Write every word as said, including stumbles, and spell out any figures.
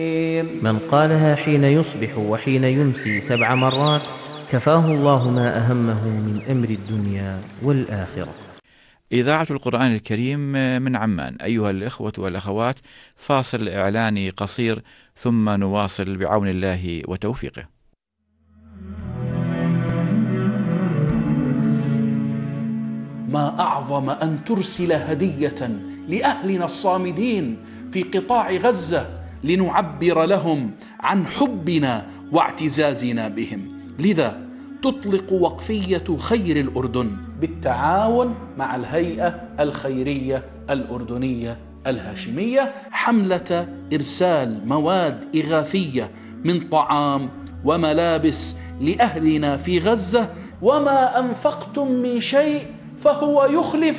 من قالها حين يصبح وحين يمسي سبع مرات كفاه الله ما أهمه من أمر الدنيا والآخرة. إذاعة القرآن الكريم من عمان. أيها الإخوة والأخوات، فاصل إعلاني قصير ثم نواصل بعون الله وتوفيقه. ما أعظم أن ترسل هدية لأهلنا الصامدين في قطاع غزة لنعبر لهم عن حبنا واعتزازنا بهم. لذا تطلق وقفية خير الأردن بالتعاون مع الهيئة الخيرية الأردنية الهاشمية حملة إرسال مواد إغاثية من طعام وملابس لأهلنا في غزة. وما أنفقتم من شيء فهو يخلف